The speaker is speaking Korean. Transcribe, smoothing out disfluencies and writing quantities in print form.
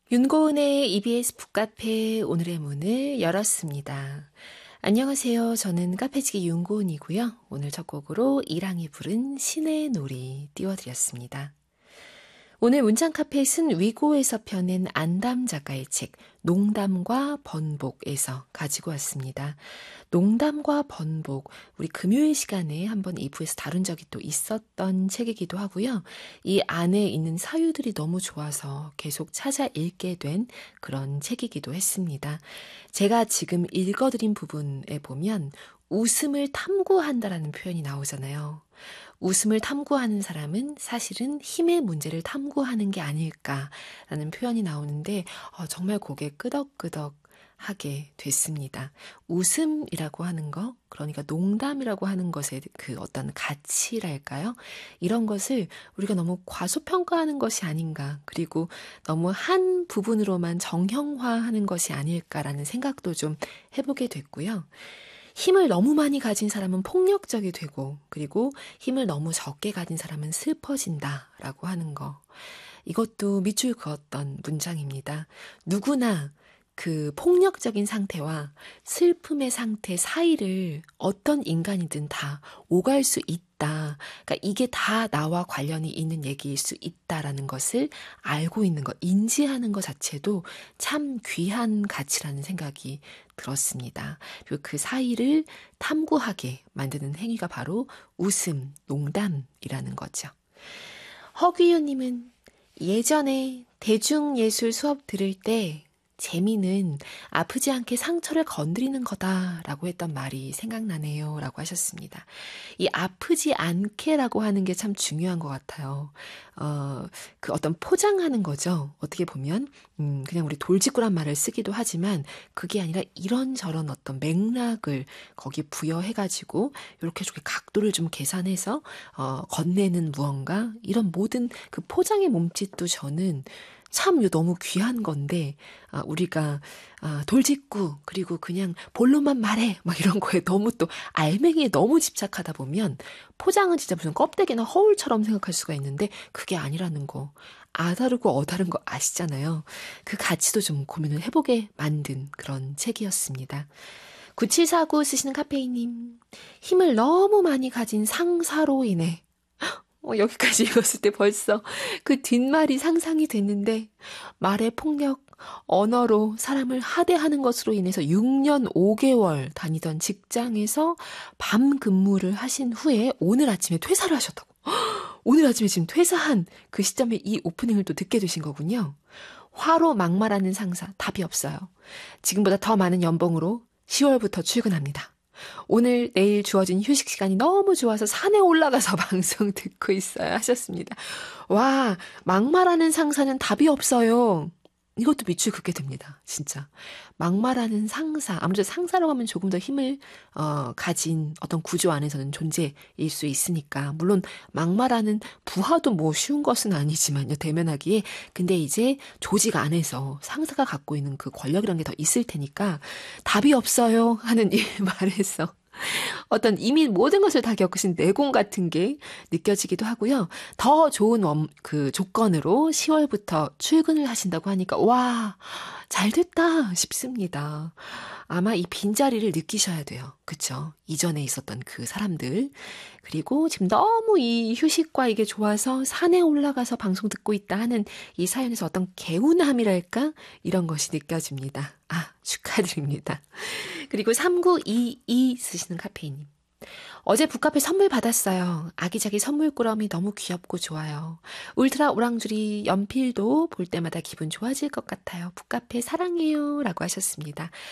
윤고은의 EBS 북카페 오늘의 문을 열었습니다. 안녕하세요. 저는 카페지기 윤고은이고요. 오늘 첫 곡으로 이랑이 부른 신의 놀이 띄워드렸습니다. 오늘 문창카페에 쓴 위고에서 펴낸 안담 작가의 책 농담과 번복에서 가지고 왔습니다. 농담과 번복, 우리 금요일 시간에 한번 2부에서 다룬 적이 또 있었던 책이기도 하고요. 이 안에 있는 사유들이 너무 좋아서 계속 찾아 읽게 된 그런 책이기도 했습니다. 제가 지금 읽어드린 부분에 보면 웃음을 탐구한다라는 표현이 나오잖아요. 웃음을 탐구하는 사람은 사실은 힘의 문제를 탐구하는 게 아닐까라는 표현이 나오는데 정말 고개 끄덕끄덕하게 됐습니다. 웃음이라고 하는 거, 그러니까 농담이라고 하는 것의 그 어떤 가치랄까요? 이런 것을 우리가 너무 과소평가하는 것이 아닌가, 그리고 너무 한 부분으로만 정형화하는 것이 아닐까라는 생각도 좀 해보게 됐고요. 힘을 너무 많이 가진 사람은 폭력적이 되고, 그리고 힘을 너무 적게 가진 사람은 슬퍼진다라고 하는 거. 이것도 밑줄 그었던 문장입니다. 누구나 그 폭력적인 상태와 슬픔의 상태 사이를 어떤 인간이든 다 오갈 수 있다. 그러니까 이게 다 나와 관련이 있는 얘기일 수 있다라는 것을 알고 있는 것, 인지하는 것 자체도 참 귀한 가치라는 생각이 들었습니다. 그리고 그 사이를 탐구하게 만드는 행위가 바로 웃음, 농담이라는 거죠. 허귀유님은 예전에 대중예술 수업 들을 때 재미는 아프지 않게 상처를 건드리는 거다라고 했던 말이 생각나네요 라고 하셨습니다. 이 아프지 않게라고 하는 게 참 중요한 것 같아요. 그 어떤 포장하는 거죠. 어떻게 보면 그냥 우리 돌직구란 말을 쓰기도 하지만 그게 아니라 이런저런 어떤 맥락을 거기 부여해가지고 이렇게 저렇게 각도를 좀 계산해서 건네는 무언가, 이런 모든 그 포장의 몸짓도 저는 참 너무 귀한 건데 우리가 돌직구 그리고 그냥 본론만 말해 막 이런 거에 너무 또 알맹이에 너무 집착하다 보면 포장은 진짜 무슨 껍데기나 허울처럼 생각할 수가 있는데 그게 아니라는 거, 아다르고 어다른 거 아시잖아요. 그 가치도 좀 고민을 해보게 만든 그런 책이었습니다. 9749 쓰시는 카페이님, 힘을 너무 많이 가진 상사로 인해 여기까지 읽었을 때 벌써 그 뒷말이 상상이 됐는데, 말의 폭력, 언어로 사람을 하대하는 것으로 인해서 6년 5개월 다니던 직장에서 밤 근무를 하신 후에 오늘 아침에 퇴사를 하셨다고. 오늘 아침에 지금 퇴사한 그 시점에 이 오프닝을 또 듣게 되신 거군요. 화로 막말하는 상사, 답이 없어요. 지금보다 더 많은 연봉으로 10월부터 출근합니다. 오늘 내일 주어진 휴식 시간이 너무 좋아서 산에 올라가서 방송 듣고 있어요 하셨습니다. 와, 막말하는 상사는 답이 없어요. 이것도 밑줄 긋게 됩니다. 진짜. 막말하는 상사, 아무래도 상사라고 하면 조금 더 힘을 가진 어떤 구조 안에서는 존재일 수 있으니까. 물론 막말하는 부하도 뭐 쉬운 것은 아니지만요, 대면하기에. 근데 이제 조직 안에서 상사가 갖고 있는 그 권력이란 게 더 있을 테니까 답이 없어요 하는 이 말에서 어떤 이미 모든 것을 다 겪으신 내공 같은 게 느껴지기도 하고요. 더 좋은 그 조건으로 10월부터 출근을 하신다고 하니까 와, 잘 됐다 싶습니다. 아마 이 빈자리를 느끼셔야 돼요. 그쵸? 이전에 있었던 그 사람들. 그리고 지금 너무 이 휴식과 이게 좋아서 산에 올라가서 방송 듣고 있다 하는 이 사연에서 어떤 개운함이랄까? 이런 것이 느껴집니다. 축하드립니다. 그리고 3922 쓰시는 카페이님. 어제 북카페 선물 받았어요. 아기자기 선물 꾸러미 너무 귀엽고 좋아요. 울트라 오랑주리 연필도 볼 때마다 기분 좋아질 것 같아요. 북카페 사랑해요 라고 하셨습니다.